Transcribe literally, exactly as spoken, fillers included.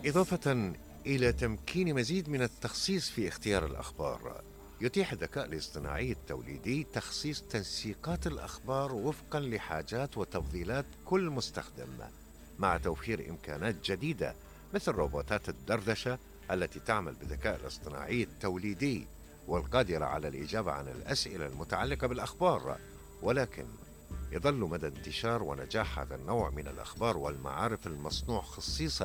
إضافة إلى تمكين مزيد من التخصيص في اختيار الأخبار، يتيح الذكاء الاصطناعي التوليدي تخصيص تنسيقات الأخبار وفقا لحاجات وتفضيلات كل مستخدم، مع توفير إمكانات جديدة مثل روبوتات الدردشة التي تعمل بالذكاء الاصطناعي التوليدي والقادرة على الإجابة عن الأسئلة المتعلقة بالأخبار. ولكن يظل مدى انتشار ونجاح هذا النوع من الأخبار والمعارف المصنوع خصيصا